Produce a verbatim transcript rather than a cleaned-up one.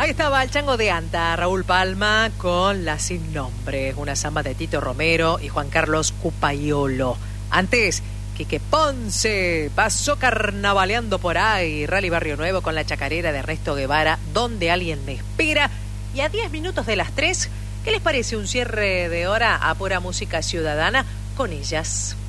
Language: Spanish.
Ahí estaba el Chango de Anta, Raúl Palma con La Sin Nombre, una samba de Tito Romero y Juan Carlos Cupaiolo. Antes, Quique Ponce pasó carnavaleando por ahí, Rally Barrio Nuevo con la chacarera de Ernesto Guevara, Donde alguien me espera. Y a diez minutos de las tres, ¿qué les parece un cierre de hora a pura música ciudadana con ellas?